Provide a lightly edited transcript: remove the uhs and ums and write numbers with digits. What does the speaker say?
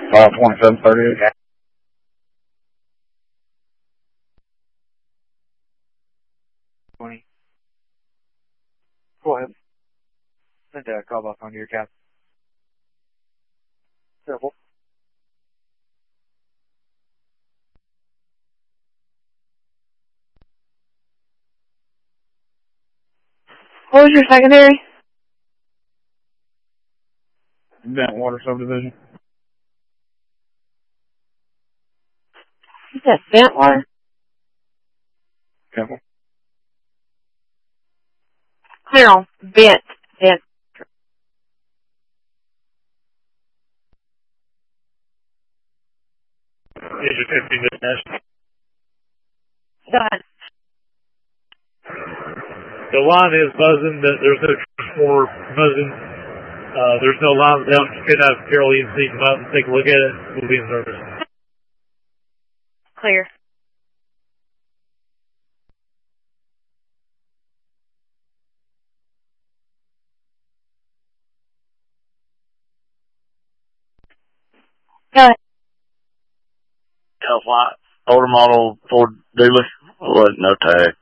2738. Go ahead. Send a call back onto your cap. Careful. What was your secondary? Bentwater subdivision. You said Bentwater? Careful. Clear on. Bent. Asia 15 dash. Go ahead. The line is buzzing. There's no transformer buzzing. There's no line down. You could have Carol EMC come out and take a look at it. We'll be in service. Clear. Go ahead. Older model Ford dealer. What? No tag.